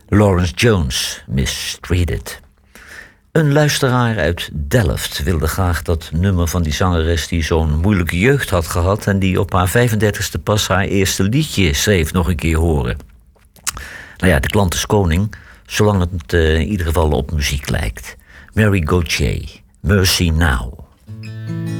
Lawrence Jones, Mistreated. Een luisteraar uit Delft wilde graag dat nummer van die zangeres die zo'n moeilijke jeugd had gehad en die op haar 35e pas haar eerste liedje schreef nog een keer horen. Nou ja, de klant is koning, zolang het in ieder geval op muziek lijkt. Mary Gauthier, Mercy Now.